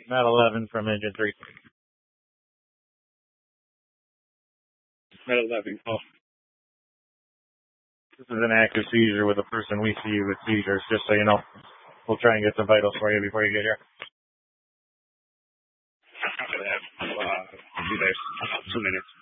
Med 11 from engine 3. Med 11. Oh. This is an active seizure with a person we see with seizures, just so you know. We'll try and get some vitals for you before you get here. I'll be there 2 minutes.